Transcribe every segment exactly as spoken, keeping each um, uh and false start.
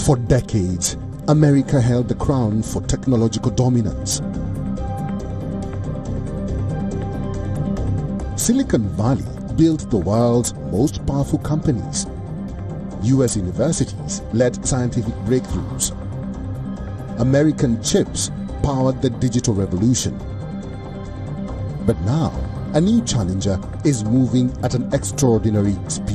For decades, America held the crown for technological dominance. Silicon Valley built the world's most powerful companies. U S universities led scientific breakthroughs. American chips powered the digital revolution. But now, a new challenger is moving at an extraordinary speed.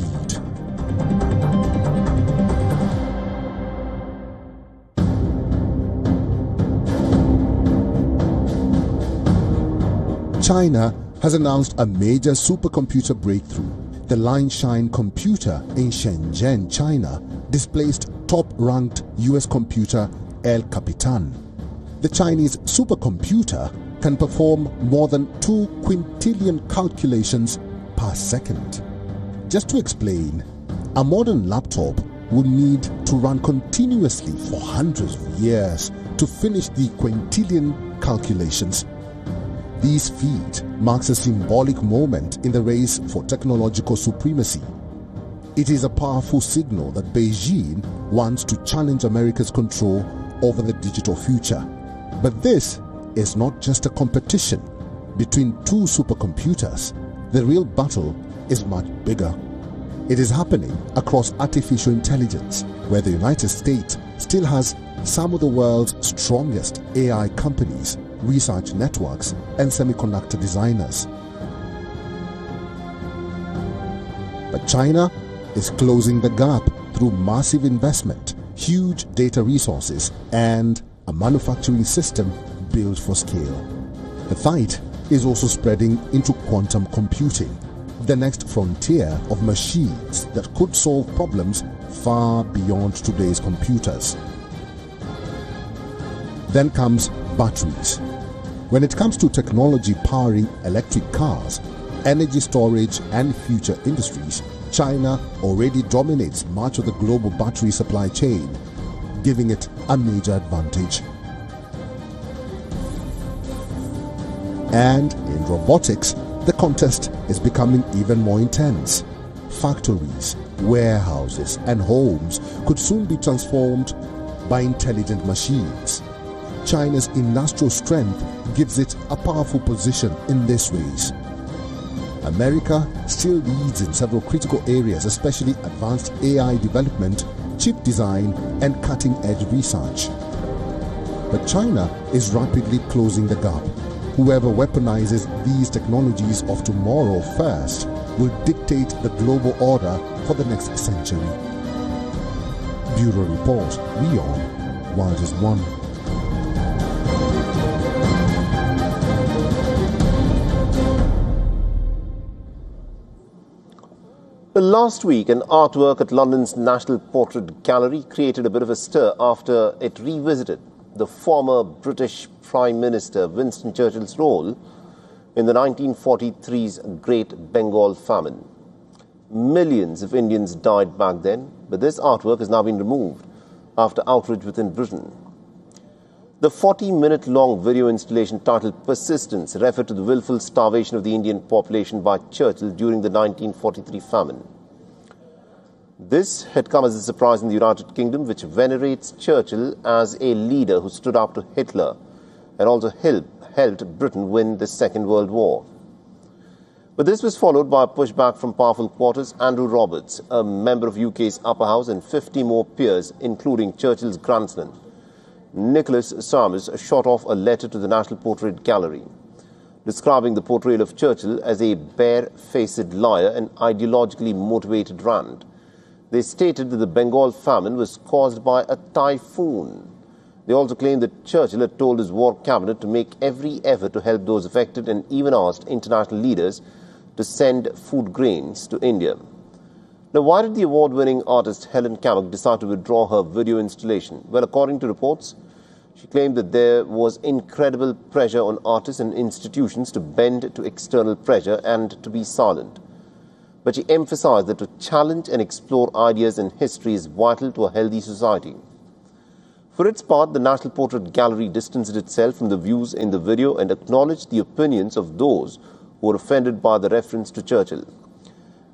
China has announced a major supercomputer breakthrough. The Lineshine computer in Shenzhen, China, displaced top-ranked U S computer El Capitan. The Chinese supercomputer can perform more than two quintillion calculations per second. Just to explain, a modern laptop would need to run continuously for hundreds of years to finish the quintillion calculations. This feat marks a symbolic moment in the race for technological supremacy. It is a powerful signal that Beijing wants to challenge America's control over the digital future. But this is not just a competition between two supercomputers. The real battle is much bigger. It is happening across artificial intelligence, where the United States still has some of the world's strongest A I companies, research networks, and semiconductor designers. But China is closing the gap through massive investment, huge data resources, and a manufacturing system built for scale. The fight is also spreading into quantum computing, the next frontier of machines that could solve problems far beyond today's computers. Then comes batteries. When it comes to technology powering electric cars, energy storage, and future industries, China already dominates much of the global battery supply chain, giving it a major advantage. And in robotics, the contest is becoming even more intense. Factories, warehouses, and homes could soon be transformed by intelligent machines. China's industrial strength gives it a powerful position in this race. America still leads in several critical areas, especially advanced A I development, chip design, and cutting-edge research. But China is rapidly closing the gap. Whoever weaponizes these technologies of tomorrow first will dictate the global order for the next century. Bureau Report, WION, World is One. Last week, an artwork at London's National Portrait Gallery created a bit of a stir after it revisited the former British Prime Minister Winston Churchill's role in the nineteen forty-three's Great Bengal Famine. Millions of Indians died back then, but this artwork has now been removed after outrage within Britain. The forty-minute-long video installation titled Persistence referred to the willful starvation of the Indian population by Churchill during the nineteen forty-three famine. This had come as a surprise in the United Kingdom, which venerates Churchill as a leader who stood up to Hitler and also helped, helped Britain win the Second World War. But this was followed by a pushback from powerful quarters. Andrew Roberts, a member of U K's upper house, and fifty more peers, including Churchill's grandson, Nicholas Sarmis, shot off a letter to the National Portrait Gallery, describing the portrayal of Churchill as a bare-faced liar and ideologically motivated rant. They stated that the Bengal famine was caused by a typhoon. They also claimed that Churchill had told his war cabinet to make every effort to help those affected and even asked international leaders to send food grains to India. Now, why did the award-winning artist Helen Kamak decide to withdraw her video installation? Well, according to reports, she claimed that there was incredible pressure on artists and institutions to bend to external pressure and to be silent. But she emphasized that to challenge and explore ideas and history is vital to a healthy society. For its part, the National Portrait Gallery distanced itself from the views in the video and acknowledged the opinions of those who were offended by the reference to Churchill.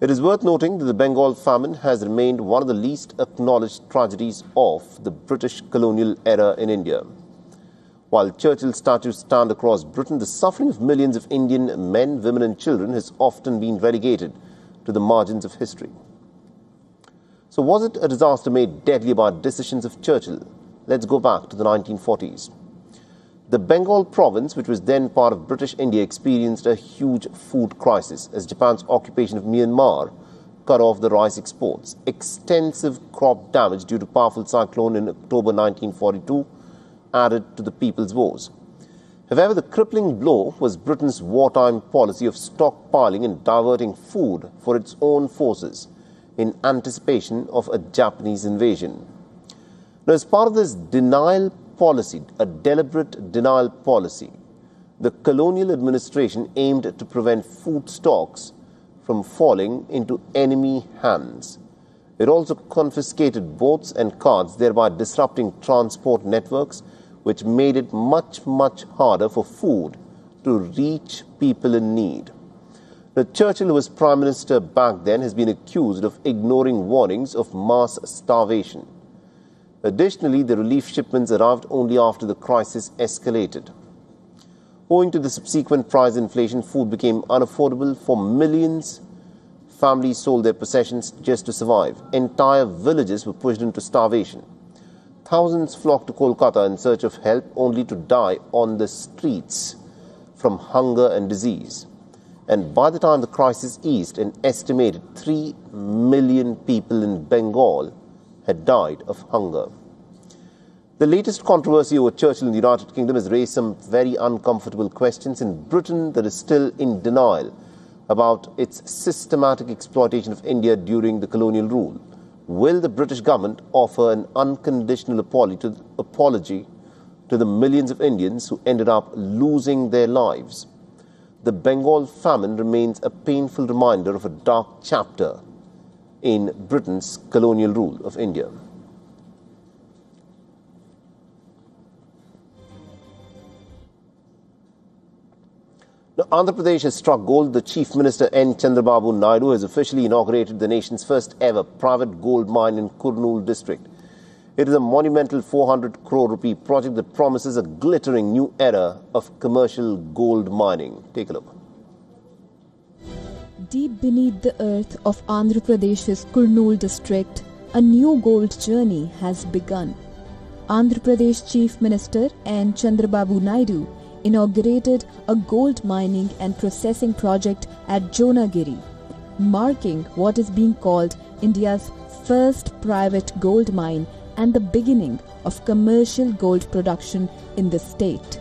It is worth noting that the Bengal famine has remained one of the least acknowledged tragedies of the British colonial era in India. While Churchill statues stand across Britain, the suffering of millions of Indian men, women and children has often been relegated to the margins of history. So was it a disaster made deadly by decisions of Churchill? Let's go back to the nineteen forties. The Bengal province, which was then part of British India, experienced a huge food crisis as Japan's occupation of Myanmar cut off the rice exports. Extensive crop damage due to powerful cyclone in October nineteen forty-two added to the People's Wars. However, the crippling blow was Britain's wartime policy of stockpiling and diverting food for its own forces in anticipation of a Japanese invasion. Now, as part of this denial policy, a deliberate denial policy, the colonial administration aimed to prevent food stocks from falling into enemy hands. It also confiscated boats and carts, thereby disrupting transport networks, which made it much, much harder for food to reach people in need. Now, Churchill, who was Prime Minister back then, has been accused of ignoring warnings of mass starvation. Additionally, the relief shipments arrived only after the crisis escalated. Owing to the subsequent price inflation, food became unaffordable for millions. Families sold their possessions just to survive. Entire villages were pushed into starvation. Thousands flocked to Kolkata in search of help, only to die on the streets from hunger and disease. And by the time the crisis eased, an estimated three million people in Bengal had died of hunger. The latest controversy over Churchill in the United Kingdom has raised some very uncomfortable questions. In Britain, that is still in denial about its systematic exploitation of India during the colonial rule. Will the British government offer an unconditional apology to the millions of Indians who ended up losing their lives? The Bengal famine remains a painful reminder of a dark chapter in Britain's colonial rule of India. Now, Andhra Pradesh has struck gold. The Chief Minister N. Chandrababu Naidu has officially inaugurated the nation's first ever private gold mine in Kurnool district. It is a monumental four hundred crore rupee project that promises a glittering new era of commercial gold mining. Take a look. Deep beneath the earth of Andhra Pradesh's Kurnool district, a new gold journey has begun. Andhra Pradesh Chief Minister N. Chandrababu Naidu inaugurated a gold mining and processing project at Jonagiri, marking what is being called India's first private gold mine and the beginning of commercial gold production in the state.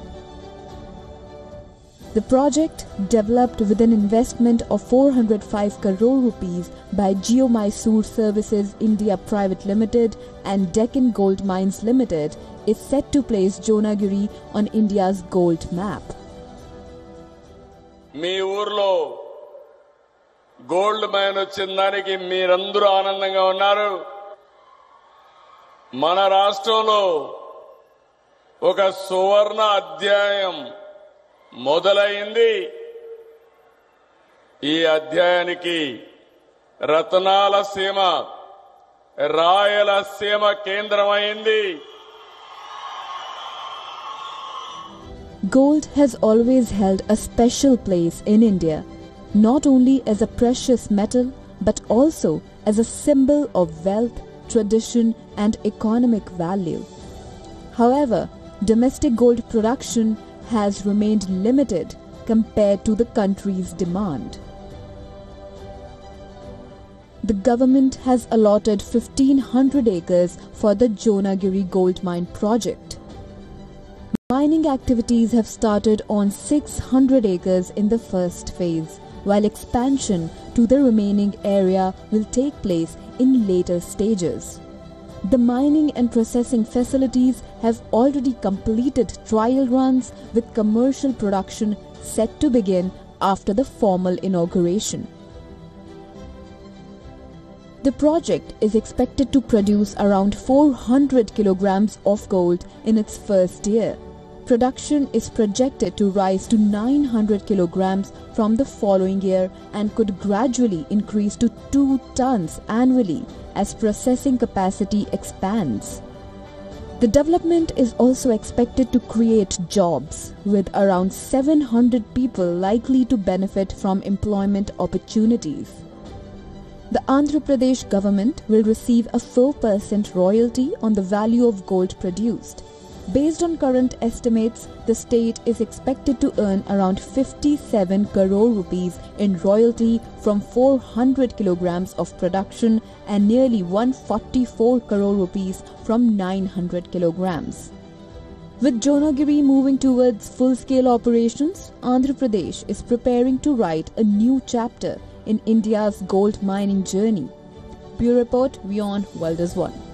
The project, developed with an investment of four hundred five crore rupees by Geo Mysore Services India Private Limited and Deccan Gold Mines Limited, is set to place Jonagiri on India's gold map. మీ ఊర్లో gold mine వచ్చిన దానికి మీరందరూ ఆనందంగా ఉన్నారు. మన రాష్ట్రంలో ఒక సువర్ణ అధ్యాయం మొదలైంది. ఈ అధ్యాయానికి రత్నాల సీమ, రాయల సీమ కేంద్రమైంది. Gold has always held a special place in India, not only as a precious metal but also as a symbol of wealth, tradition and economic value. However, domestic gold production has remained limited compared to the country's demand. The government has allotted fifteen hundred acres for the Jonagiri gold mine project. Mining activities have started on six hundred acres in the first phase, while expansion to the remaining area will take place in later stages. The mining and processing facilities have already completed trial runs, with commercial production set to begin after the formal inauguration. The project is expected to produce around four hundred kilograms of gold in its first year. Production is projected to rise to nine hundred kilograms from the following year and could gradually increase to two tons annually as processing capacity expands. The development is also expected to create jobs, with around seven hundred people likely to benefit from employment opportunities. The Andhra Pradesh government will receive a four percent royalty on the value of gold produced. Based on current estimates, the state is expected to earn around fifty-seven crore rupees in royalty from four hundred kilograms of production and nearly one hundred forty-four crore rupees from nine hundred kilograms. With Jonagiri moving towards full-scale operations, Andhra Pradesh is preparing to write a new chapter in India's gold mining journey. Bureau Report, Beyond World is One.